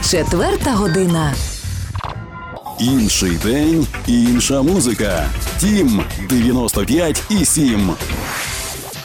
4 година. Інший день, інша музика. Тім 95,7.